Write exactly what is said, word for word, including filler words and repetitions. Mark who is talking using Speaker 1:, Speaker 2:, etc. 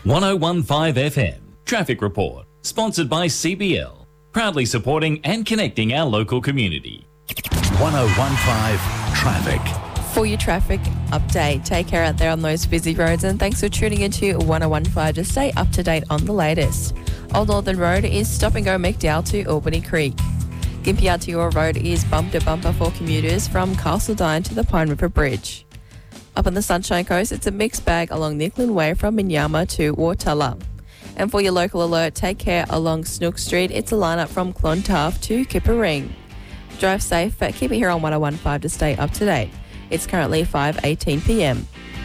Speaker 1: one oh one point five F M Traffic Report, sponsored by C B L, proudly supporting and connecting our local community.
Speaker 2: one oh one point five Traffic.
Speaker 3: For your traffic update, take care out there on those busy roads, and thanks for tuning into one oh one point five to stay up to date on the latest. Old Northern Road is stop and go McDowell to Albany Creek. Gympie Aotearoa Road is bumper to bumper for commuters from Castledine to the Pine River Bridge. Up on the Sunshine Coast, it's a mixed bag along Nicklin Way from Minyama to Wartulla. And for your local alert, take care along Snook Street. It's a lineup from Clontarf to Kipparing. Drive safe, but keep it here on one oh one point five to stay up to date. It's currently five eighteen p m.